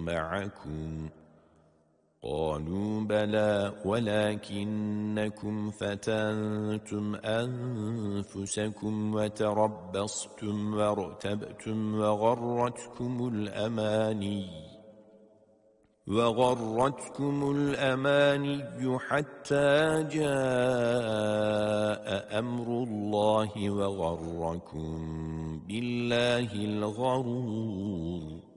معكم قالوا بلى ولكنكم فتنتم أنفسكم وتربصتم وارتبتم وغرتكم الأماني حتى جاء أمر الله وغركم بالله الغرور